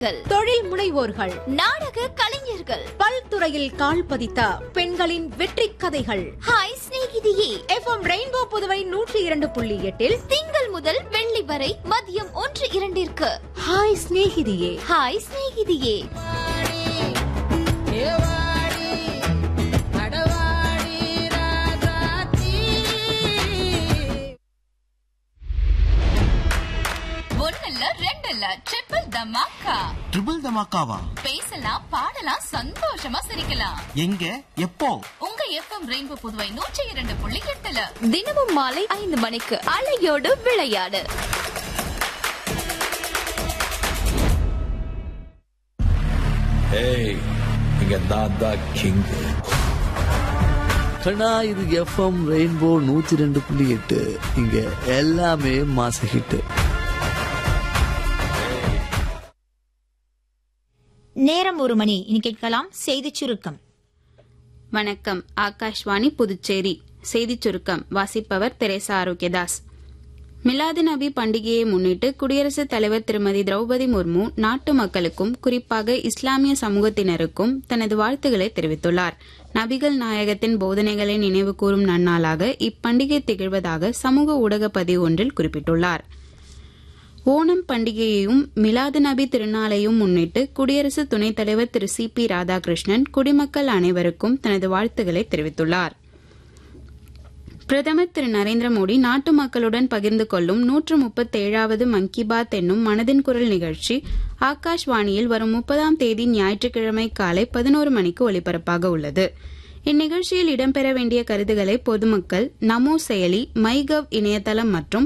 தொழில் முனைவோர்கள், நாடக கலைஞர்கள், பல்துறையில் கால் பதித்த பெண்களின் வெற்றி கதைகள். ஹாய் சிநேகிதியே. FM ரெயின்போ புதுவை 102.8 திங்கள் முதல் வெள்ளி வரை மதியம் 1-2 ஹாய் சிநேகிதியே. ஹாய் சிநேகிதியே. ட்ரிபிள் தமாக்காவா? பேசலாம், பாடலாம், சந்தோஷமா சிரிக்கலாம். எங்க, எப்போ? உங்க FM ரெயின்போ புதுவை 102.8 தினமும் மாலை 5 மணிக்கு அலையோடு விளையாடு. இங்க நான் தான் கிங். கண்ணா, இது FM ரெயின்போ 102.8. இங்க எல்லாமே மாச ஹிட். நேரம் 1 மணி. இனி கேட்கலாம் செய்திச் சுருக்கம். வணக்கம். ஆகாஷ்வாணி புதுச்சேரி செய்திச் சுருக்கம் வாசிப்பவர் தெரேசா ஆரோக்கியதாஸ். மிலாது நபி பண்டிகையை முன்னிட்டு குடியரசுத் தலைவர் திருமதி திரௌபதி முர்மு நாட்டு மக்களுக்கும் குறிப்பாக இஸ்லாமிய சமூகத்தினருக்கும் தனது வாழ்த்துக்களை தெரிவித்துள்ளார். நபிகள் நாயகத்தின் போதனைகளை நினைவு கூறும் நன்னாளாக இப்பண்டிகை திகழ்வதாக சமூக ஊடக பதிவு ஒன்றில் குறிப்பிட்டுள்ளார். ஓணம் பண்டிகையையும் மிலாது நபி திருநாளையும் முன்னிட்டு குடியரசு துணைத் தலைவர் திரு CP ராதாகிருஷ்ணன் குடிமக்கள் அனைவருக்கும் தனது வாழ்த்துக்களை தெரிவித்துள்ளார். பிரதமர் திரு நரேந்திர மோடி நாட்டு மக்களுடன் பகிர்ந்து கொள்ளும் 137வது மன் கி பாத் என்னும் மனதின் குரல் நிகழ்ச்சி ஆகாஷ்வாணியில் வரும் 30ஆம் தேதி ஞாயிற்றுக்கிழமை காலை 11 மணிக்கு ஒலிபரப்பாக உள்ளது. இந்நிகழ்ச்சியில் இடம்பெற வேண்டிய கருத்துக்களை பொதுமக்கள் நமோ செயலி, மைகவ் இணையதளம் மற்றும்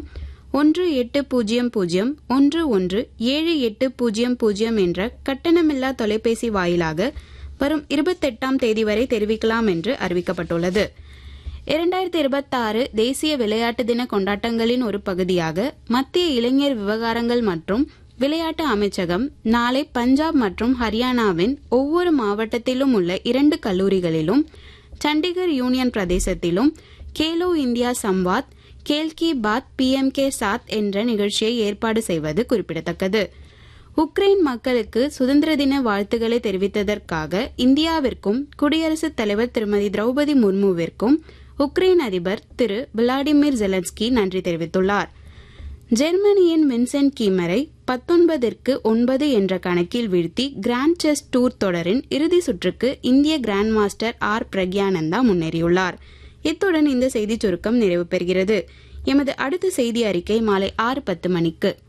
1800117800 என்ற கட்டணமில்லா தொலைபேசி வாயிலாக வரும் 28ஆம் தேதி வரை தெரிவிக்கலாம் என்று அறிவிக்கப்பட்டுள்ளது. 2026 தேசிய விளையாட்டு தின கொண்டாட்டங்களின் ஒரு பகுதியாக மத்திய இளைஞர் விவகாரங்கள் மற்றும் விளையாட்டு அமைச்சகம் நாளை பஞ்சாப் மற்றும் ஹரியானாவின் ஒவ்வொரு மாவட்டத்திலும் உள்ள 2 கல்லூரிகளிலும் சண்டிகர் யூனியன் பிரதேசத்திலும் கேலோ இந்தியா சம்வாத், கேல் கி பாத், PMK சாத் என்ற நிகழ்ச்சியை ஏற்பாடு செய்வது குறிப்பிடத்தக்கது. உக்ரைன் மக்களுக்கு சுதந்திர தின வாழ்த்துக்களை தெரிவித்ததற்காக இந்தியாவிற்கும் குடியரசுத் தலைவர் திருமதி திரௌபதி முர்முவிற்கும் உக்ரைன் அதிபர் திரு விளாடிமிர் ஜெலன்ஸ்கி நன்றி தெரிவித்துள்ளார். ஜெர்மனியின் வின்சென்ட் கீமரை 19-9 என்ற கணக்கில் வீழ்த்தி கிராண்ட் செஸ் டூர் தொடரின் இறுதி சுற்றுக்கு இந்திய கிராண்ட் மாஸ்டர் பிரக்யானந்தா முன்னேறியுள்ளார். இத்துடன் இந்த செய்திச் சுருக்கம் நிறைவு பெறுகிறது. எமது அடுத்த செய்தி அறிக்கை மாலை 6:10 மணிக்கு.